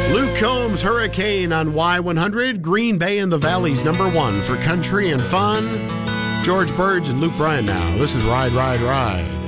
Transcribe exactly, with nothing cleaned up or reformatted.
Luke Combs, Hurricane on Y one hundred. Green Bay and the Valley's number one for country and fun. George Burge and Luke Bryan now. This is Ride, Ride, Ride.